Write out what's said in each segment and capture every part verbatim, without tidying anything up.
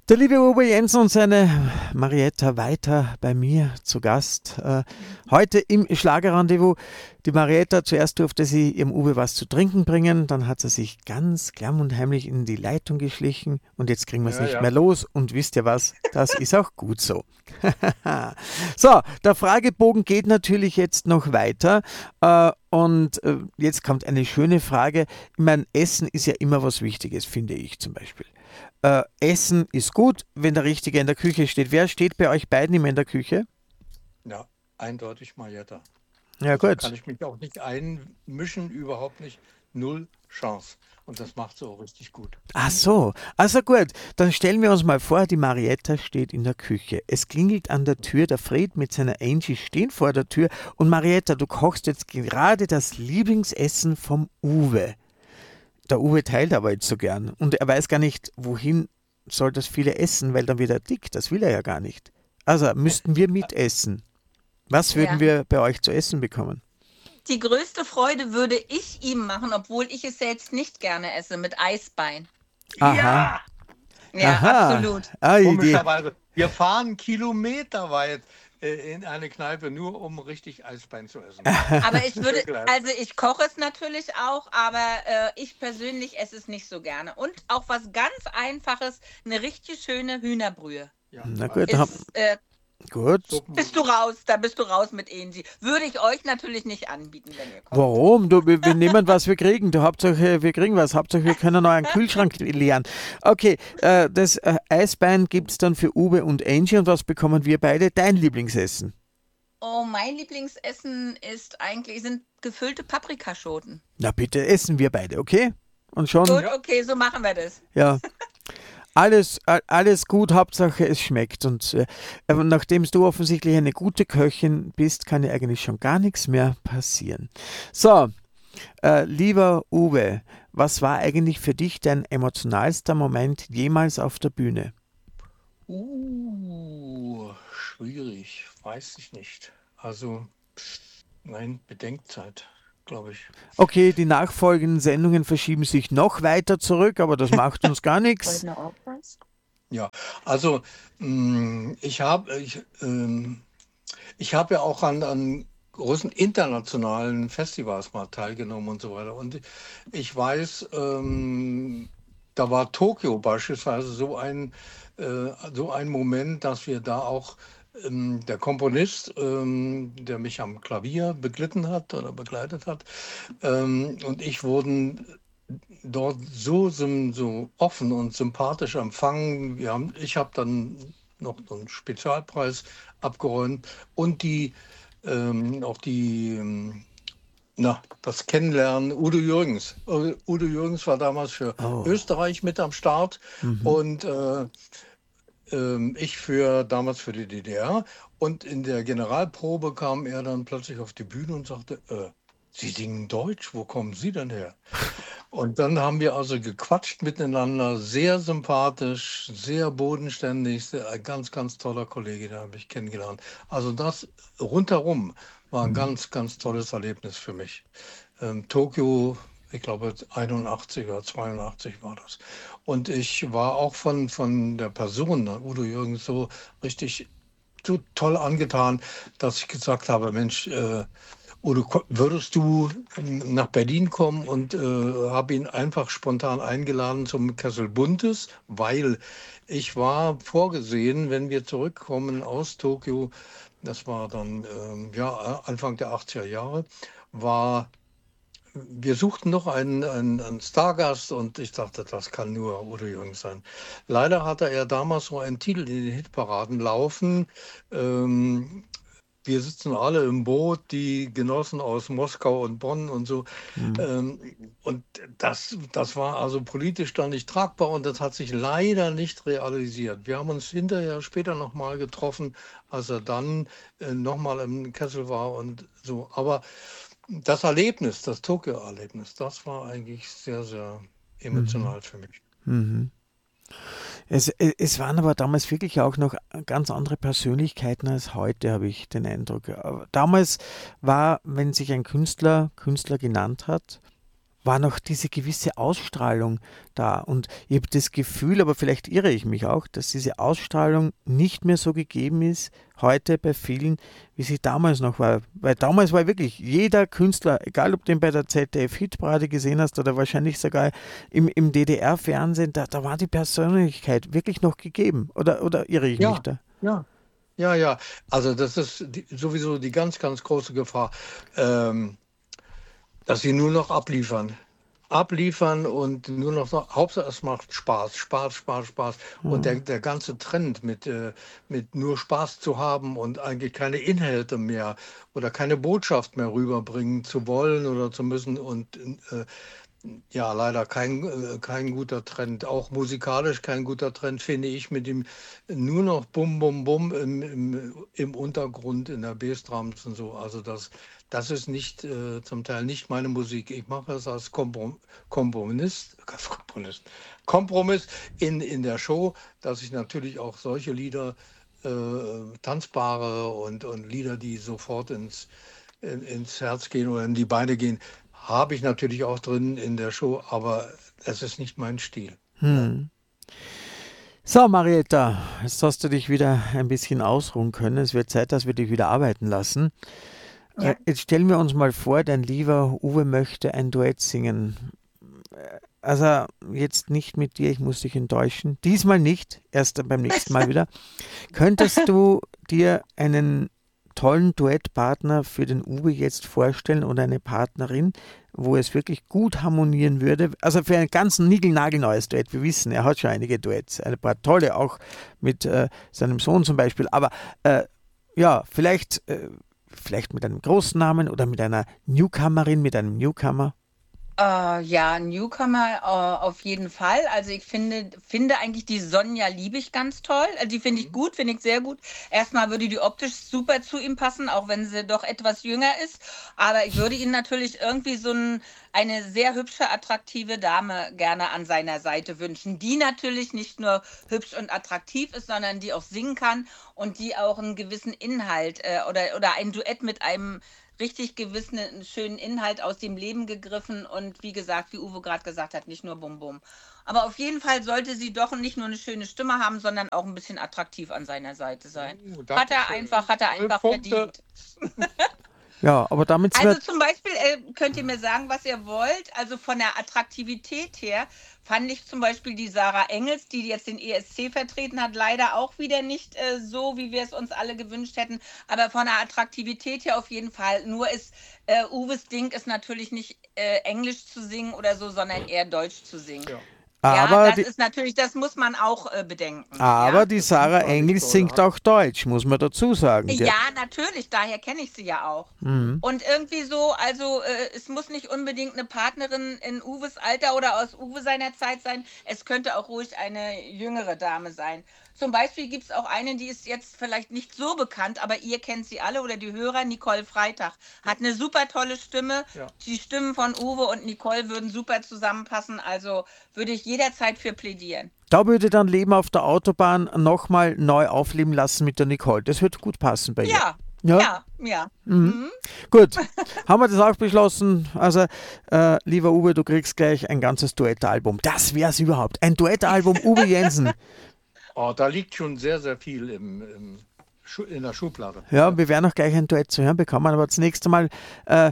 Der liebe Uwe Jensen und seine Marietta weiter bei mir zu Gast. Äh, heute im Schlagerrendezvous. Die Marietta, zuerst durfte sie ihrem Uwe was zu trinken bringen, dann hat sie sich ganz klamm und heimlich in die Leitung geschlichen und jetzt kriegen wir es Ja, nicht ja. mehr los und wisst ihr was, das ist auch gut so. So, der Fragebogen geht natürlich jetzt noch weiter äh, und äh, jetzt kommt eine schöne Frage. Ich meine, Essen ist ja immer was Wichtiges, finde ich zum Beispiel. Äh, Essen ist gut, wenn der Richtige in der Küche steht. Wer steht bei euch beiden immer in der Küche? Ja, eindeutig Marietta. Ja, Also kann gut. ich mich auch nicht einmischen, überhaupt nicht. Null Chance. Und das macht sie auch richtig gut. Ach so, also gut, dann stellen wir uns mal vor, die Marietta steht in der Küche. Es klingelt an der Tür, der Fred mit seiner Angie stehen vor der Tür und Marietta, du kochst jetzt gerade das Lieblingsessen vom Uwe. Der Uwe teilt aber jetzt so gern und er weiß gar nicht, wohin soll das viele essen, weil dann wird er dick, das will er ja gar nicht. Also müssten wir mitessen. Was würden Ja. wir bei euch zu essen bekommen? Die größte Freude würde ich ihm machen, obwohl ich es selbst nicht gerne esse, mit Eisbein. Aha. Ja, Aha. absolut. Ah, Idee. Komischerweise, wir fahren kilometerweit äh, in eine Kneipe, nur um richtig Eisbein zu essen. Aber ich würde, Wirklich. also ich koche es natürlich auch, aber äh, ich persönlich esse es nicht so gerne. Und auch was ganz Einfaches, eine richtig schöne Hühnerbrühe. Ja, Na gut, dann hab, Ist, äh, gut. Suppen- bist du raus, da bist du raus mit Angie. Würde ich euch natürlich nicht anbieten, wenn ihr kocht. Warum? Du, wir, wir nehmen, was wir kriegen. Du, Hauptsache, wir kriegen was. Hauptsache, wir können euren Kühlschrank leeren. Okay, äh, das äh, Eisbein gibt es dann für Uwe und Angie. Und was bekommen wir beide? Dein Lieblingsessen. Oh, mein Lieblingsessen ist eigentlich, sind gefüllte Paprikaschoten. Na bitte, essen wir beide, okay? Und schon, Gut, okay, so machen wir das. ja, alles, a- alles gut, Hauptsache es schmeckt. Und äh, aber nachdem du offensichtlich eine gute Köchin bist, kann ja eigentlich schon gar nichts mehr passieren. So, äh, lieber Uwe, was war eigentlich für dich dein emotionalster Moment jemals auf der Bühne? Uh, schwierig, weiß ich nicht. Also, nein, Bedenkzeit, glaube ich. Okay, die nachfolgenden Sendungen verschieben sich noch weiter zurück, aber das macht uns gar nichts. Ja, also mh, ich habe ich, ähm, ich habe ja auch an, an großen internationalen Festivals mal teilgenommen und so weiter. Und ich weiß, ähm, da war Tokio beispielsweise so ein, äh, so ein Moment, dass wir da auch ähm, der Komponist, ähm, der mich am Klavier beglitten hat oder begleitet hat, ähm, und ich wurden dort so, so, so offen und sympathisch empfangen. Wir haben, ich habe dann noch so einen Spezialpreis abgeräumt und die ähm, auch die ähm, na, das Kennenlernen Udo Jürgens. Äh, Udo Jürgens war damals für Oh. Österreich mit am Start Mhm. und äh, ähm, ich für damals für die D D R. Und in der Generalprobe kam er dann plötzlich auf die Bühne und sagte, äh, Sie singen Deutsch, wo kommen Sie denn her? Und dann haben wir also gequatscht miteinander, sehr sympathisch, sehr bodenständig, sehr, ein ganz, ganz toller Kollege, den habe ich kennengelernt. Also das rundherum war ein ganz, ganz tolles Erlebnis für mich. Ähm, Tokio, ich glaube einundachtzig oder zweiundachtzig war das. Und ich war auch von, von der Person, Udo Jürgens, so richtig so toll angetan, dass ich gesagt habe, Mensch, äh, Udo, ko- würdest du ähm, nach Berlin kommen und äh, habe ihn einfach spontan eingeladen zum Kessel Buntes, weil ich war vorgesehen, wenn wir zurückkommen aus Tokio, das war dann ähm, ja, Anfang der achtziger Jahre, war, wir suchten noch einen, einen, einen Stargast und ich dachte, das kann nur Udo Jürgens sein. Leider hatte er damals so einen Titel in den Hitparaden laufen. Ähm, wir sitzen alle im Boot, die Genossen aus Moskau und Bonn und so. Mhm. Ähm, und das, das war also politisch dann nicht tragbar und das hat sich leider nicht realisiert. Wir haben uns hinterher später nochmal getroffen, als er dann äh, nochmal im Kessel war und so. Aber das Erlebnis, das Tokio-Erlebnis, das war eigentlich sehr, sehr emotional für mich. Mhm. Es, äh, es waren aber damals wirklich auch noch ganz andere Persönlichkeiten als heute, habe ich den Eindruck. Aber damals war, wenn sich ein Künstler Künstler genannt hat, war noch diese gewisse Ausstrahlung da. Und ich habe das Gefühl, aber vielleicht irre ich mich auch, dass diese Ausstrahlung nicht mehr so gegeben ist heute bei vielen, wie sie damals noch war. Weil damals war wirklich jeder Künstler, egal ob du den bei der Z D F-Hitparade gesehen hast oder wahrscheinlich sogar im, im D D R-Fernsehen, da, da war die Persönlichkeit wirklich noch gegeben. Oder, oder irre ich mich Ja, da? ja, ja, ja. Also das ist die, sowieso die ganz, ganz große Gefahr, ähm, dass sie nur noch abliefern. Abliefern und nur noch so, Hauptsache es macht Spaß, Spaß, Spaß, Spaß. Und der, der ganze Trend mit, äh, mit nur Spaß zu haben und eigentlich keine Inhalte mehr oder keine Botschaft mehr rüberbringen zu wollen oder zu müssen und äh, ja, leider kein, äh, kein guter Trend. Auch musikalisch kein guter Trend, finde ich, mit dem nur noch Bum, Bum, Bum im, im, im Untergrund, in der Bassdrums und so. Also das, das ist nicht, äh, zum Teil nicht meine Musik. Ich mache es als Komprom Komponist, Komponist, Kompromiss in, in der Show, dass ich natürlich auch solche Lieder, äh, tanzbare und, und Lieder, die sofort ins, in, ins Herz gehen oder in die Beine gehen, habe ich natürlich auch drin in der Show, aber es ist nicht mein Stil. Hm. So, Marietta, jetzt hast du dich wieder ein bisschen ausruhen können. Es wird Zeit, dass wir dich wieder arbeiten lassen. Ja. Äh, Jetzt stellen wir uns mal vor, dein lieber Uwe möchte ein Duett singen. Äh, Also jetzt nicht mit dir, ich muss dich enttäuschen. Diesmal nicht, erst beim nächsten Mal wieder. Könntest du dir einen tollen Duettpartner für den Uwe jetzt vorstellen oder eine Partnerin, wo es wirklich gut harmonieren würde? Also für ein ganz niegelnagelneues Duett. Wir wissen, er hat schon einige Duets, ein paar tolle, auch mit äh, seinem Sohn zum Beispiel. Aber äh, ja, vielleicht, äh, vielleicht mit einem großen Namen oder mit einer Newcomerin, mit einem Newcomer. Äh, ja, Newcomer äh, auf jeden Fall. Also ich finde, finde eigentlich die Sonja Liebig ganz toll. Also die finde ich gut, finde ich sehr gut. Erstmal würde die optisch super zu ihm passen, auch wenn sie doch etwas jünger ist. Aber ich würde ihn natürlich irgendwie so ein, eine sehr hübsche, attraktive Dame gerne an seiner Seite wünschen, die natürlich nicht nur hübsch und attraktiv ist, sondern die auch singen kann und die auch einen gewissen Inhalt äh, oder, oder ein Duett mit einem richtig gewissen, einen schönen Inhalt aus dem Leben gegriffen und wie gesagt, wie Uwe gerade gesagt hat, nicht nur Bum Bum. Aber auf jeden Fall sollte sie doch nicht nur eine schöne Stimme haben, sondern auch ein bisschen attraktiv an seiner Seite sein. Oh, Hat danke er schön. einfach, hat er Zwölf einfach Punkte. verdient. Ja, aber damit sind Also wir. zum Beispiel äh, könnt ihr mir sagen, was ihr wollt. Also von der Attraktivität her fand ich zum Beispiel die Sarah Engels, die jetzt den E S C vertreten hat, leider auch wieder nicht äh, so, wie wir es uns alle gewünscht hätten. Aber von der Attraktivität her auf jeden Fall. Nur ist äh, Uwes Ding ist natürlich nicht äh, Englisch zu singen oder so, sondern eher Deutsch zu singen. Ja. Ja, Aber das die, ist natürlich, das muss man auch äh, bedenken. aber Ja? die Das Sarah klingt gar nicht Engels toll. singt auch Deutsch, muss man dazu sagen. Die, Ja, natürlich, daher kenne ich sie ja auch. Mhm. Und irgendwie so, also äh, es muss nicht unbedingt eine Partnerin in Uwes Alter oder aus Uwe seiner Zeit sein. Es könnte auch ruhig eine jüngere Dame sein. Zum Beispiel gibt es auch eine, die ist jetzt vielleicht nicht so bekannt, aber ihr kennt sie alle oder die Hörer, Nicole Freitag. Hat eine super tolle Stimme. Ja. Die Stimmen von Uwe und Nicole würden super zusammenpassen. Also würde ich jederzeit für plädieren. Da würde dann Leben auf der Autobahn nochmal neu aufleben lassen mit der Nicole. Das wird gut passen bei ihr. Ja, Ja? ja, ja. Mhm. Mhm. Gut, haben wir das auch beschlossen. Also, äh, lieber Uwe, du kriegst gleich ein ganzes Duettalbum. Das wär's überhaupt. Ein Duettalbum Uwe Jensen. Oh, da liegt schon sehr, sehr viel im, im Schu in der Schublade. Ja, wir werden auch gleich ein Duett zu hören bekommen. Aber zunächst einmal, äh,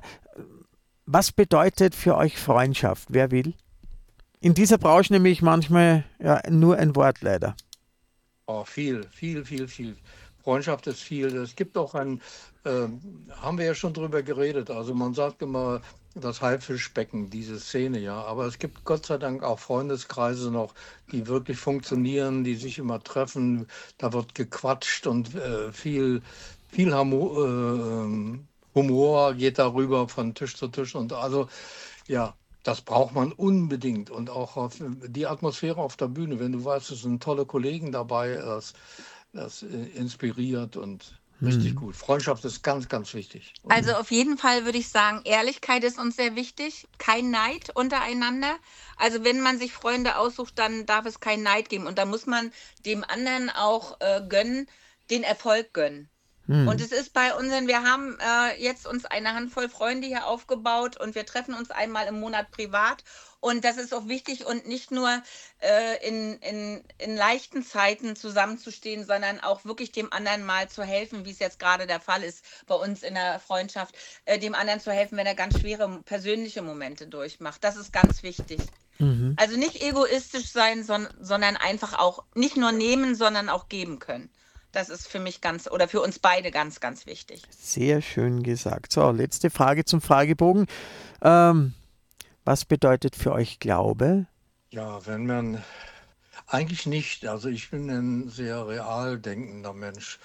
was bedeutet für euch Freundschaft? Wer will? In dieser Branche nämlich manchmal ja, nur ein Wort leider. Oh, viel, viel, viel, viel. Freundschaft ist viel. Es gibt auch ein, ähm, haben wir ja schon drüber geredet. Also man sagt immer das Haifischbecken, diese Szene, ja. Aber es gibt Gott sei Dank auch Freundeskreise noch, die wirklich funktionieren, die sich immer treffen. Da wird gequatscht und äh, viel, viel Hamo äh, Humor geht darüber von Tisch zu Tisch. Und also, ja. Das braucht man unbedingt und auch auf die Atmosphäre auf der Bühne, wenn du weißt, es sind tolle Kollegen dabei, das, das inspiriert und richtig Hm. gut. Freundschaft ist ganz, ganz wichtig. Und Also auf jeden Fall würde ich sagen, Ehrlichkeit ist uns sehr wichtig, kein Neid untereinander. Also wenn man sich Freunde aussucht, dann darf es keinen Neid geben und da muss man dem anderen auch äh, gönnen, den Erfolg gönnen. Und Hm. es ist bei unseren, wir haben äh, jetzt uns eine Handvoll Freunde hier aufgebaut und wir treffen uns einmal im Monat privat. Und das ist auch wichtig und nicht nur äh, in, in, in leichten Zeiten zusammenzustehen, sondern auch wirklich dem anderen mal zu helfen, wie es jetzt gerade der Fall ist bei uns in der Freundschaft, äh, dem anderen zu helfen, wenn er ganz schwere persönliche Momente durchmacht. Das ist ganz wichtig. Mhm. Also nicht egoistisch sein, son sondern einfach auch nicht nur nehmen, sondern auch geben können. Das ist für mich ganz oder für uns beide ganz, ganz wichtig. Sehr schön gesagt. So, letzte Frage zum Fragebogen. Ähm, was bedeutet für euch Glaube? Ja, wenn man eigentlich nicht, also ich bin ein sehr real denkender Mensch.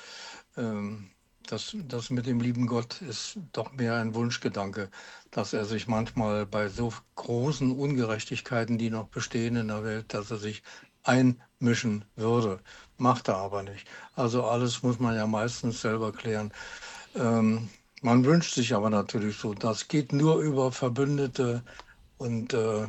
Ähm, das, das mit dem lieben Gott ist doch mehr ein Wunschgedanke, dass er sich manchmal bei so großen Ungerechtigkeiten, die noch bestehen in der Welt, dass er sich einmischen würde. Macht er aber nicht. Also alles muss man ja meistens selber klären. Ähm, Man wünscht sich aber natürlich so, das geht nur über Verbündete und äh,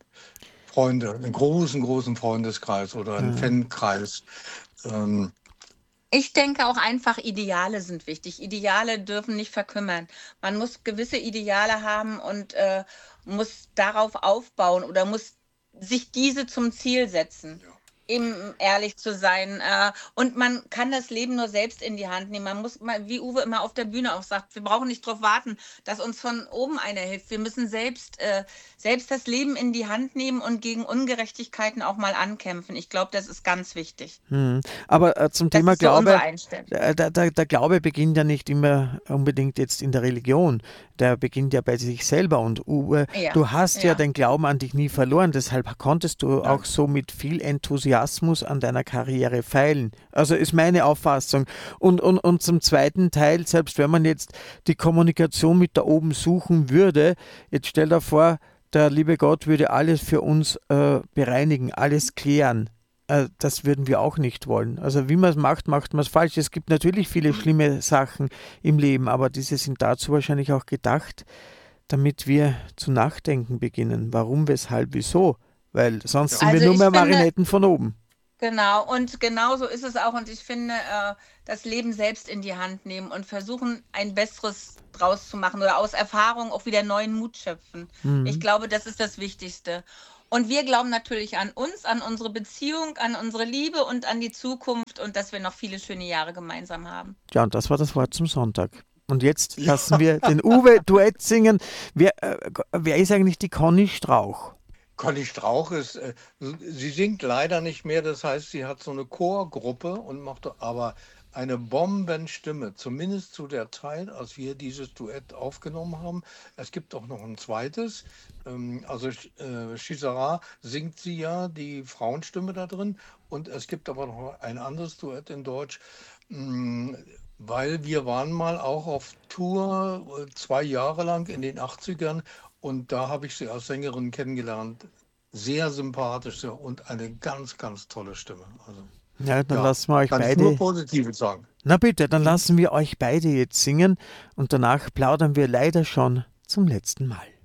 Freunde, einen großen, großen Freundeskreis oder einen Äh, Fankreis. Ähm, Ich denke auch einfach, Ideale sind wichtig. Ideale dürfen nicht verkümmern. Man muss gewisse Ideale haben und äh, muss darauf aufbauen oder muss sich diese zum Ziel setzen. ja. Eben ehrlich zu sein. Äh, und man kann das Leben nur selbst in die Hand nehmen. Man muss mal, wie Uwe immer auf der Bühne auch sagt, wir brauchen nicht darauf warten, dass uns von oben einer hilft. Wir müssen selbst, äh, selbst das Leben in die Hand nehmen und gegen Ungerechtigkeiten auch mal ankämpfen. Ich glaube, das ist ganz wichtig. hm. Aber äh, zum Das Thema ist so unsere Glaube, Einstellung. äh, der, der, der Glaube beginnt ja nicht immer unbedingt jetzt in der Religion. Der beginnt ja bei sich selber. Und Uwe, Ja, du hast ja ja. den Glauben an dich nie verloren. Deshalb konntest du auch Nein. so mit viel Enthusiasmus an deiner Karriere feilen. Also ist meine Auffassung. Und, und, und zum zweiten Teil, selbst wenn man jetzt die Kommunikation mit da oben suchen würde, jetzt stell dir vor, der liebe Gott würde alles für uns äh, bereinigen, alles klären. Äh, das würden wir auch nicht wollen. Also wie man es macht, macht man es falsch. Es gibt natürlich viele schlimme Sachen im Leben, aber diese sind dazu wahrscheinlich auch gedacht, damit wir zu nachdenken beginnen. Warum, weshalb, wieso? Weil sonst Ja. sind wir Also nur ich mehr finde, Marionetten von oben. genau, und genau so ist es auch. Und ich finde, äh, das Leben selbst in die Hand nehmen und versuchen, ein besseres draus zu machen oder aus Erfahrung auch wieder neuen Mut schöpfen. Ich Mhm. glaube, das ist das Wichtigste. Und wir glauben natürlich an uns, an unsere Beziehung, an unsere Liebe und an die Zukunft und dass wir noch viele schöne Jahre gemeinsam haben. Ja, und das war das Wort zum Sonntag. Und jetzt Ja. lassen wir den Uwe Duett singen. Wer, äh, wer ist eigentlich die Conny Strauch? Conny Strauch ist, äh, sie singt leider nicht mehr, das heißt, sie hat so eine Chorgruppe und macht aber eine Bombenstimme, zumindest zu der Zeit, als wir dieses Duett aufgenommen haben. Es gibt auch noch ein zweites, ähm, also äh, Chisara singt sie ja die Frauenstimme da drin und es gibt aber noch ein anderes Duett in Deutsch, mh, weil wir waren mal auch auf Tour äh, zwei Jahre lang in den achtzigern und da habe ich sie als Sängerin kennengelernt. Sehr sympathisch ja, und eine ganz, ganz tolle Stimme. Also Ja, dann ja, lassen wir euch kann ich nur beide. Positives sagen. Na bitte, dann lassen wir euch beide jetzt singen und danach plaudern wir leider schon zum letzten Mal.